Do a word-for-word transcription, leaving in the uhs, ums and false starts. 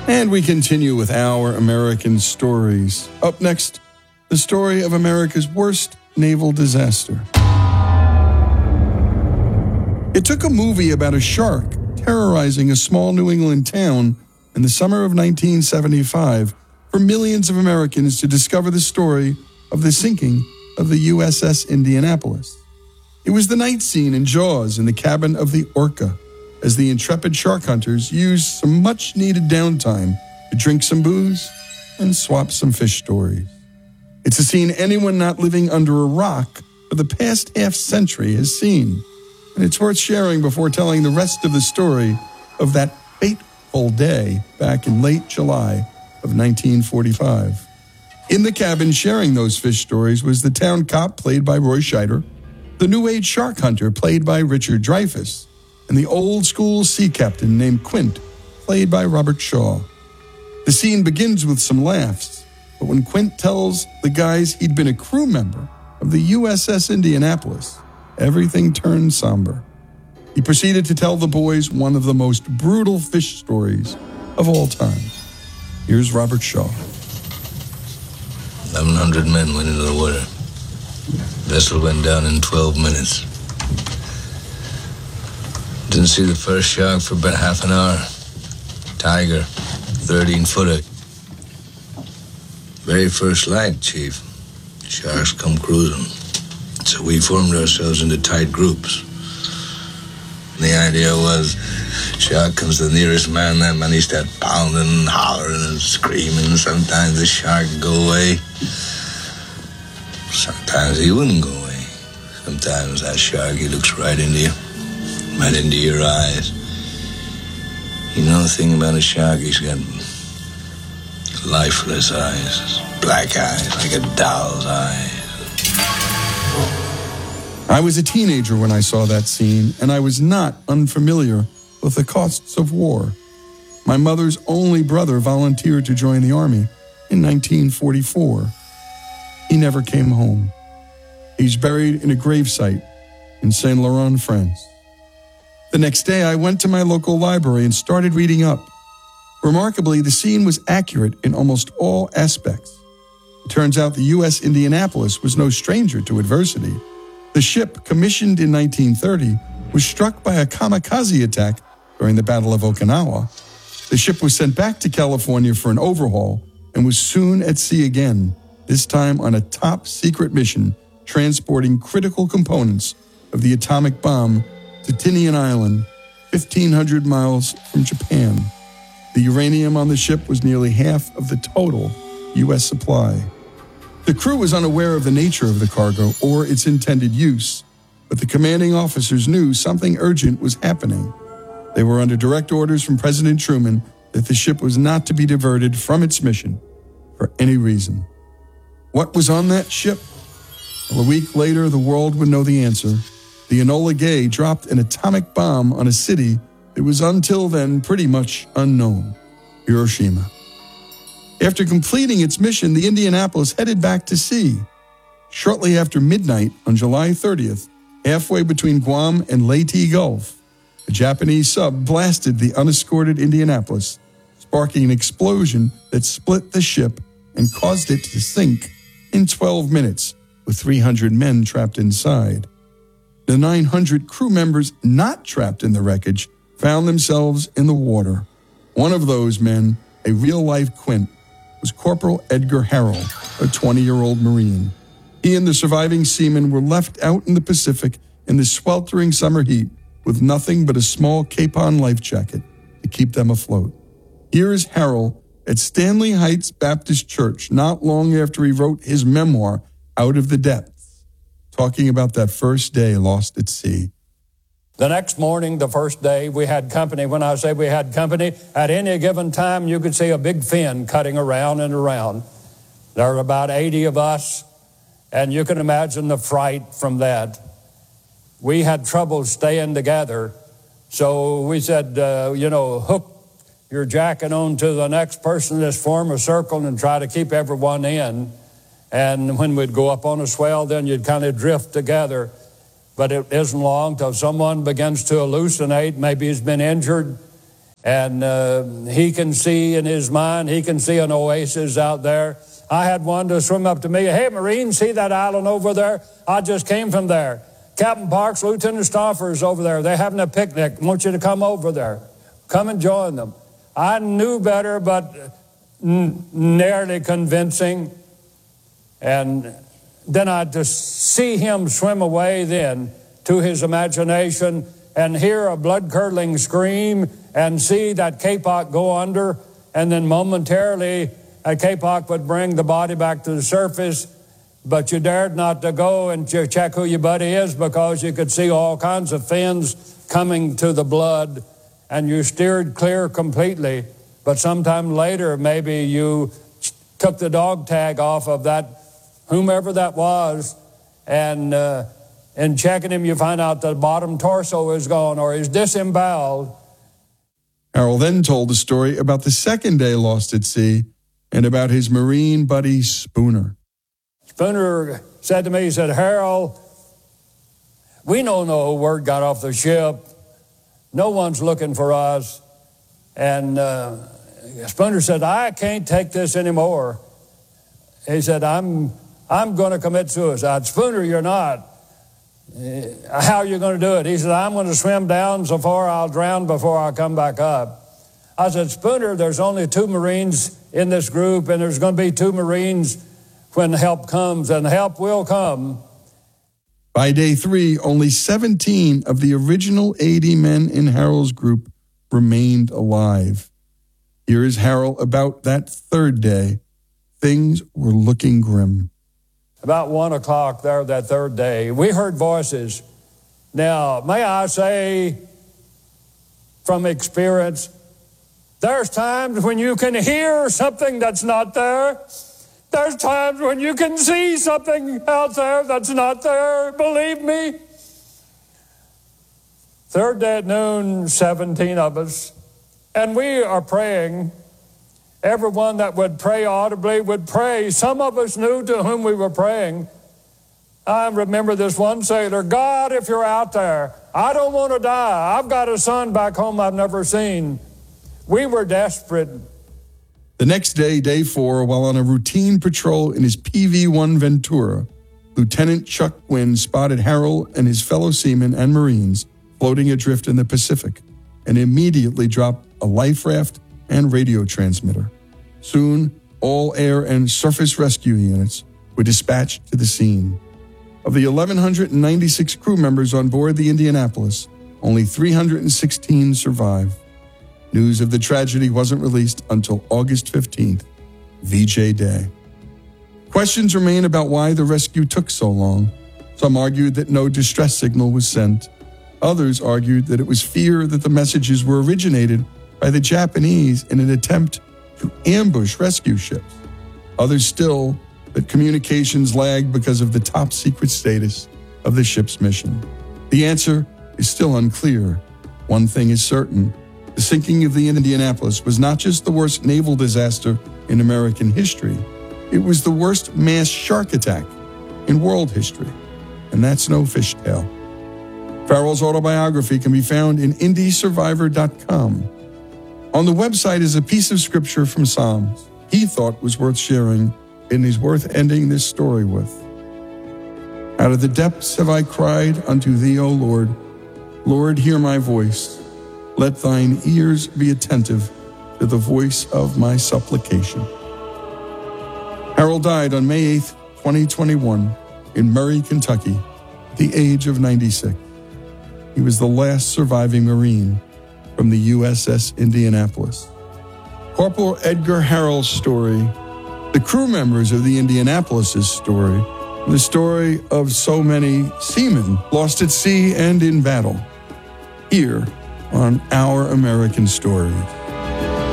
And we continue with our American stories. Up next, the story of America's worst naval disaster. It took a movie about a shark terrorizing a small New England town in the summer of nineteen seventy-five for millions of Americans to discover the story of the sinking of the U S S Indianapolis. It was the night scene in Jaws in the cabin of the Orca, as the intrepid shark hunters used some much-needed downtime to drink some booze and swap some fish stories. It's a scene anyone not living under a rock for the past half-century has seen, and it's worth sharing before telling the rest of the story of that fateful day back in late July of nineteen forty-five. In the cabin sharing those fish stories was the town cop played by Roy Scheider, the New Age shark hunter played by Richard Dreyfuss, and the old-school sea captain named Quint, played by Robert Shaw. The scene begins with some laughs, but when Quint tells the guys he'd been a crew member of the U S S Indianapolis, everything turned somber. He proceeded to tell the boys one of the most brutal fish stories of all time. Here's Robert Shaw. eleven hundred men went into the water. Vessel went down in twelve minutes. Didn't see the first shark for about half an hour. Tiger, thirteen-footer. Very first light, Chief. Sharks come cruising. So we formed ourselves into tight groups. And the idea was, shark comes to the nearest man, that man he start pounding and hollering and screaming. Sometimes the shark would go away. Sometimes he wouldn't go away. Sometimes that shark, he looks right into you. Right into your eyes. You know the thing about a shark, he's got lifeless eyes, black eyes, like a doll's eyes. I was a teenager when I saw that scene, and I was not unfamiliar with the costs of war. My mother's only brother volunteered to join the Army in nineteen forty-four. He never came home. He's buried in a gravesite in Saint Laurent, France. The next day, I went to my local library and started reading up. Remarkably, the scene was accurate in almost all aspects. It turns out the U S Indianapolis was no stranger to adversity. The ship, commissioned in nineteen thirty, was struck by a kamikaze attack during the Battle of Okinawa. The ship was sent back to California for an overhaul and was soon at sea again, this time on a top-secret mission transporting critical components of the atomic bomb to Tinian Island, fifteen hundred miles from Japan. The uranium on the ship was nearly half of the total U S supply. The crew was unaware of the nature of the cargo or its intended use, but the commanding officers knew something urgent was happening. They were under direct orders from President Truman that the ship was not to be diverted from its mission for any reason. What was on that ship? Well, a week later, the world would know the answer. The Enola Gay dropped an atomic bomb on a city that was until then pretty much unknown, Hiroshima. After completing its mission, the Indianapolis headed back to sea. Shortly after midnight on July thirtieth, halfway between Guam and Leyte Gulf, a Japanese sub blasted the unescorted Indianapolis, sparking an explosion that split the ship and caused it to sink in twelve minutes, with three hundred men trapped inside. The nine hundred crew members not trapped in the wreckage found themselves in the water. One of those men, a real-life Quint, was Corporal Edgar Harrell, a twenty-year-old Marine. He and the surviving seamen were left out in the Pacific in the sweltering summer heat with nothing but a small Capon life jacket to keep them afloat. Here is Harrell at Stanley Heights Baptist Church not long after he wrote his memoir, Out of the Depths, talking about that first day lost at sea. The next morning, the first day, we had company. When I say we had company, at any given time, you could see a big fin cutting around and around. There were about eighty of us, and you can imagine the fright from that. We had trouble staying together, so we said, uh, you know, hook your jacket on to the next person, just form a circle and try to keep everyone in. And when we'd go up on a swell, then you'd kind of drift together. But it isn't long till someone begins to hallucinate. Maybe he's been injured. And uh, he can see in his mind, he can see an oasis out there. I had one to swim up to me. Hey, Marine, see that island over there? I just came from there. Captain Parks, Lieutenant Stauffer's over there. They're having a picnic. I want you to come over there. Come and join them. I knew better, but n- nearly convincing. And then I'd just see him swim away then to his imagination and hear a blood-curdling scream and see that Kapok go under, and then momentarily a Kapok would bring the body back to the surface, but you dared not to go and check who your buddy is because you could see all kinds of fins coming to the blood, and you steered clear completely. But sometime later, maybe you took the dog tag off of that, whomever that was, and uh, in checking him, you find out the bottom torso is gone or he's disemboweled. Harold then told the story about the second day lost at sea and about his Marine buddy Spooner. Spooner said to me, he said, Harold, we don't know who word got off the ship. No one's looking for us. And uh, Spooner said, I can't take this anymore. He said, I'm I'm going to commit suicide. Spooner, you're not. Uh, how are you going to do it? He said, I'm going to swim down so far I'll drown before I come back up. I said, Spooner, there's only two Marines in this group, and there's going to be two Marines when help comes, and help will come. By day three, only seventeen of the original eighty men in Harold's group remained alive. Here is Harold about that third day. Things were looking grim. About one o'clock there that third day, we heard voices. Now, may I say from experience, there's times when you can hear something that's not there. There's times when you can see something out there that's not there, believe me. Third day at noon, seventeen of us, and we are praying. Everyone that would pray audibly would pray. Some of us knew to whom we were praying. I remember this one sailor, God, if you're out there, I don't want to die. I've got a son back home I've never seen. We were desperate. The next day, day four, while on a routine patrol in his P V one Ventura, Lieutenant Chuck Gwynn spotted Harold and his fellow seamen and Marines floating adrift in the Pacific and immediately dropped a life raft and radio transmitter. Soon, all air and surface rescue units were dispatched to the scene. Of the eleven ninety-six crew members on board the Indianapolis, only three hundred sixteen survived. News of the tragedy wasn't released until August fifteenth, V J Day. Questions remain about why the rescue took so long. Some argued that no distress signal was sent. Others argued that it was fear that the messages were originated by the Japanese in an attempt to ambush rescue ships. Others still that communications lagged because of the top secret status of the ship's mission. The answer is still unclear. One thing is certain. The sinking of the Indianapolis was not just the worst naval disaster in American history. It was the worst mass shark attack in world history. And that's no fishtail. Farrell's autobiography can be found in Indy Survivor dot com. On the website is a piece of scripture from Psalms he thought was worth sharing and is worth ending this story with. Out of the depths have I cried unto thee, O Lord. Lord, hear my voice. Let thine ears be attentive to the voice of my supplication. Harold died on May eighth, twenty twenty-one, in Murray, Kentucky, at the age of ninety-six. He was the last surviving Marine from the U S S Indianapolis. Corporal Edgar Harold's story, the crew members of the Indianapolis' story, the story of so many seamen lost at sea and in battle, here on Our American Stories.